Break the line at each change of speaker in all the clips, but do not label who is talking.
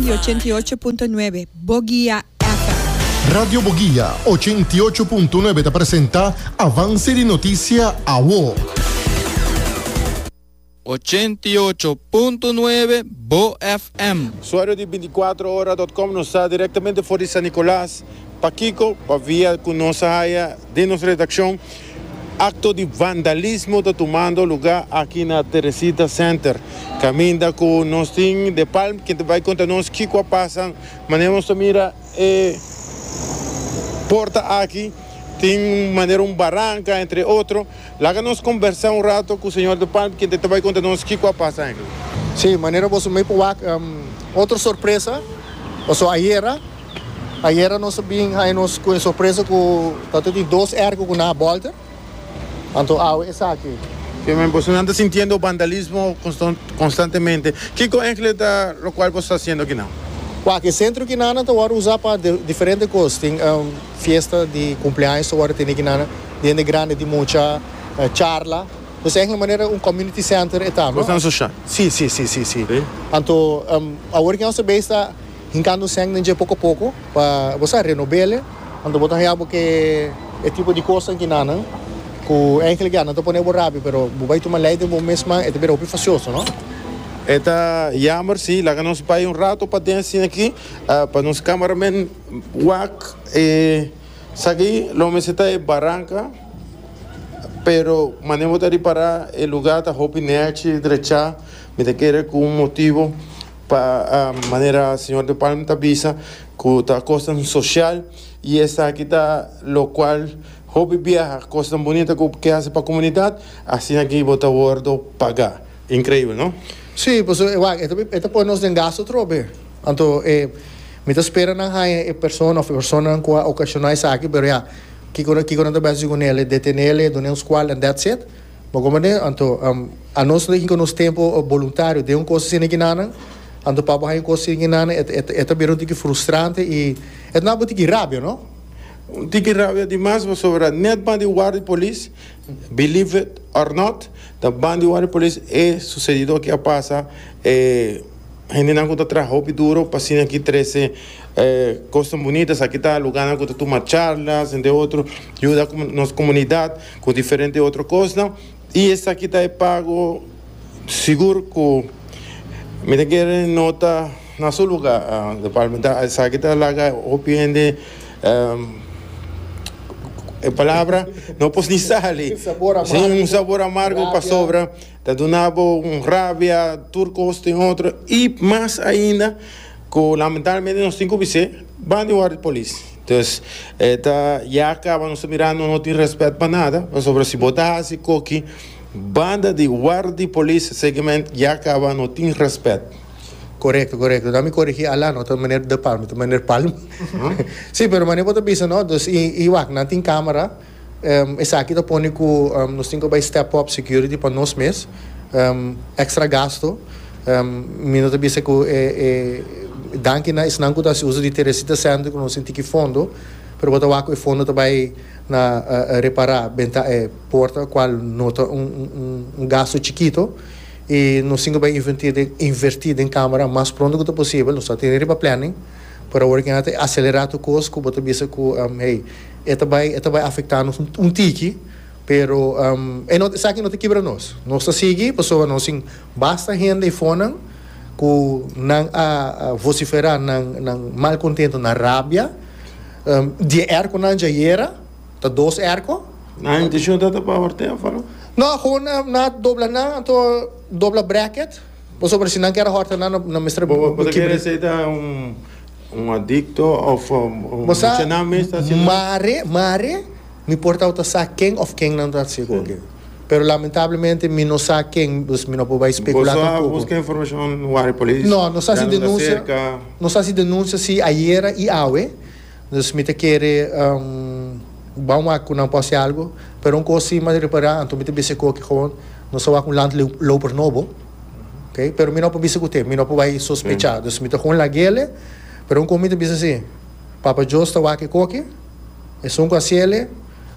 di 88.9, Bogia FM.
Radio Bogia 88.9 ti presenta Avanzi di Notizia a UO.
88.9 Bo FM.
Usuário de 24horas.com nos está diretamente fora de San Nicolás. Paquico, para via com nossa área de nossa redação. Acto de vandalismo está tomando lugar aqui na Teresita Center. Caminha com nós tem de Palm, que vai contar nós que passa. Manemos mira porta aqui. Tem maneira barranca, entre outros. Lá nós conversar rato com o senhor de Palm, que vai contar nós que passa.
Sim, maneira você me pôr outra surpresa. Então, ayer nós vimos com surpresa com tem dois ergos com na volta. Então, essa aqui.
Você não está sentindo vandalismo constantemente. Que é o qual você está fazendo aqui não?
Que centro que nana tá usar para diferentes coisas. Tem festa de cumpleaños, agora tem aqui nana, de grande de muita charla. Então, é uma maneira community center e tal.
Você não social?
Sim. Então, agora que nós está hincando sangue de pouco a pouco para você renovar. Então, botar reabo que é tipo de coisa que nana. Que eigenlijk não estou ponendo rápido, mas vai tomar leite bom mesmo é bem facioso, não?
Eta jammer sim, lá nós vai rato para dentro aqui, para nos cameraman wak sagi lo me está é barranca, pero manemo de para o lugar tá hopinete derecha, me te querer com motivo para maneira senhor de Palma tá visa que tá costa social e essa aqui tá lo qual hobby viaja, coisa bonita que hace para a comunidade, assim aqui bota o gordo pagar. Incrível, não?
Sim, pues esta põe nos em gasto trobe. Então, me espera na persona que ocasionar isso aqui, mas já que quando eu base com ele, detener ele, donar um squal and that's it. Mas como é, então, a nós não temos tempo voluntário de uma coisa assim que nada. Então, para uma coisa assim que nada, é também um pouco frustrante e é não é que rabia, não?
Tiki rabia demais sobre net bandi guarda police, believe it or not, the bandi guarda police é sucedido que passa gente não conta trabalho duro, passando aqui 13 coisas bonitas, aqui está lugar na conta tomar charlas, entre outros, ajuda nossa comunidade com diferente outra coisa, e essa aqui está pago seguro que me tem que nota na seu lugar, essa aqui está lá opinião a palavra não posso nem sair. Sim, sabor amargo para sobra. Tá donava rabia, turcos tem outro. E mais ainda, que lamentavelmente nós temos que ser bando de guarda de polícia. Então, já acaba nos mirando, não tem respeito para nada. Sobre se botar assim, coque, banda de guarda de polícia, segmento, já acaba, não tem respeito.
Correto. Dá-me corrigir lá, não, de maneira de palma, de maneira palma. Sim, mas maneira pode pensar, não? Então, não tem câmera, essa aqui está pondo que nós temos que step up security para nós mesmos, extra gasto, não está pensando que danke na isnang que se usa de Teresita Center, que nós temos que fundo, para botar o fundo também na reparar a porta, qual nota gasto chiquito. E nós temos que invertir em câmera mais pronto que possível. Nós temos que planning para acelerar o custo, que você pensa que isso vai afetar um tique, pero isso aqui não te quebra nós. Nós seguimos, pessoas nós basta gente fona que não vociferar, não mal contento na rabia, de erco não já era, tá dois erco.
Não, intenção da para ordear, fala.
Não, gewoon na dobla bracket. Você precisa não quer horta na mestra.
Você quer ser adicto ou
mare me importa o sa quem of quem não está seguro. Pero lamentavelmente me não sabe quem, dus me não pode especular
com pouco. Busca informação no área polícia.
Não sabe se denúncia. Não sabe se denúncia se ayer e awe. Dus me te quer vamos a não posso algo, pero coisa sim mais reparar, então me te bise que gewoon não só com land loper novo, ok? Pero me não pode bise que me não pode sospechar, dus me te gewoon la gele, pero com me te bise assim, Papa Joe está aqui coque, é só com a ciele,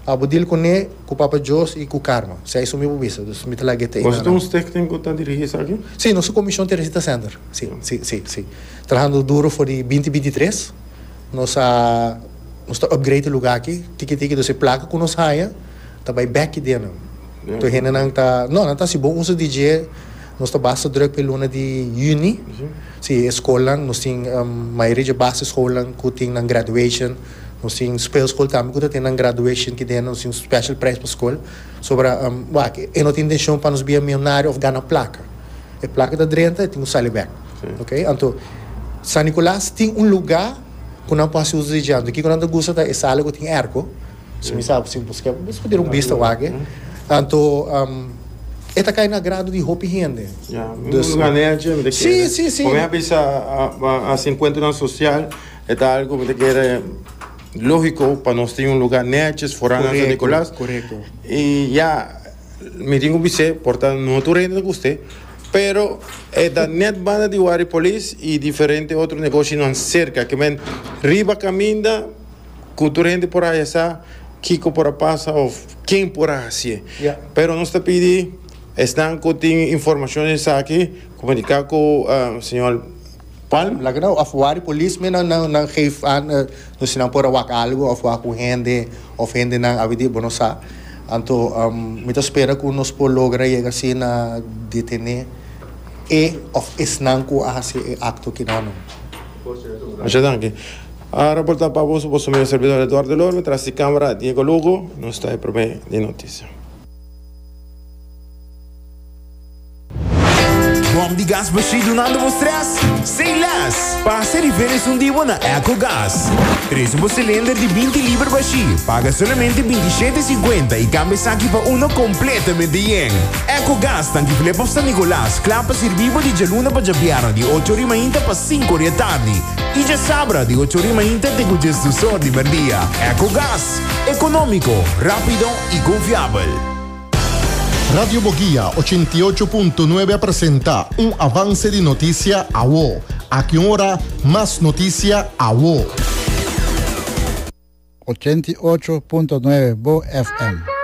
Abudil com ne, com o Papa Jos e com o Karma. Se é isso mesmo, isso. Então, me talaguete.
Você tem uns técnicos que estão dirigindo aqui?
Sim, nossa comissão Teresita Center. Sim. Trabalhando duro for 2023. Nossa upgrade lugar aqui. Tiki-tiki, doce placa com nossa raia. Também back dentro. Então, a não está... Não está se bom. Usa DJ. Nós está basta druk pela luna de juni. Sim, escola. Nós temos maioria de base escola que tem na graduation. Nós temos speelschool também que tem na graduation que tem nós temos special prize para escola. Sobre eu não tenho intenção para nos ser milionário ou ganhar placa. A placa da drenta tem um salibek. Ok? Então, São Nicolás tem lugar que não pode usar de jantar. Aqui quando gosta da sala que tem erco. Se me sabe, se você poder vista aqui. Então, esta cai na grado de roupa e rende.
Um lugar nerd.
Sim.
Como é a 50 anos social, é algo que é lógico para nós ter lugar nerd fora de São Nicolás.
Correto.
E me tenho que dizer, portanto, não estou rendendo com você, pero é da net banda de Wari Police e diferente outro negócio não cerca, que vem riba caminda, cultura gente por aí está, Kiko por aí passa, ou quem por aí assim. Pero nós te pedi, estão com informações aqui, comunicar com o senhor Palm.
Lagi na Wari Police, me na geef aan, no sinang por awak algo, of waku hende, of hende na avidi bonosa. Anto, mita espera que nos po logra llegar assim na detene of isnang ko ahasi acto kinano.
Muchas gracias. A reportar para vos, o meu servidor Eduardo Lorme, tras de câmara Diego Lugo, nos está aí para mim de notícia.
Bom de gás baixo nada vos stress? Sem less! Passa e vês dia na EcoGás. Traz cilindro de 20 libras baixo. Paga somente 27,50 e cambia aqui para uno completamente yen. EcoGás tanque flepa San Nicolás. Clapa servivo de jaluna para japiano de 8h30 para 5h da tarde. E já sabra de 8h30 de congestor de merdia. EcoGás. Econômico, rápido e confiável.
Radio Boguía 88.9 presenta un avance de noticia a vos. ¿A qué hora más noticia a vos?
88.9 Bo FM.